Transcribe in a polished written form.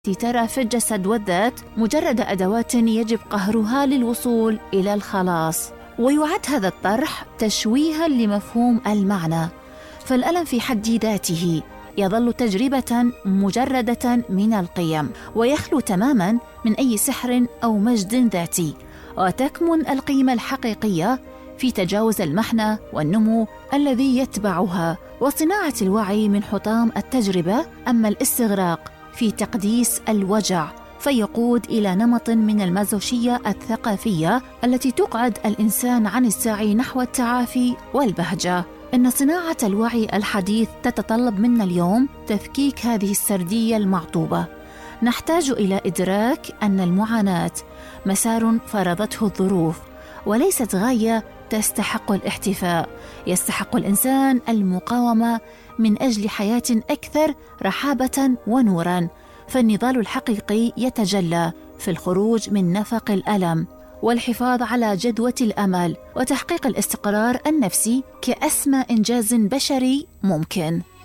التي ترى في الجسد والذات مجرد أدوات يجب قهرها للوصول إلى الخلاص. ويعد هذا الطرح تشويها لمفهوم المعنى، فالألم في حد ذاته يظل تجربة مجردة من القيم، ويخلو تماماً من أي سحر أو مجد ذاتي، وتكمن القيمة الحقيقية في تجاوز المحنة والنمو الذي يتبعها وصناعة الوعي من حطام التجربة. أما الاستغراق في تقديس الوجع فيقود إلى نمط من المازوشية الثقافية التي تقعد الإنسان عن السعي نحو التعافي والبهجة. إن صناعة الوعي الحديث تتطلب منا اليوم تفكيك هذه السردية المعطوبة. نحتاج إلى إدراك أن المعاناة مسار فرضته الظروف، وليست غاية تستحق الاحتفاء. يستحق الإنسان المقاومة من أجل حياة أكثر رحابة ونوراً. فالنضال الحقيقي يتجلى في الخروج من نفق الألم والحفاظ على جدوى الأمل وتحقيق الاستقرار النفسي كأسمى إنجاز بشري ممكن.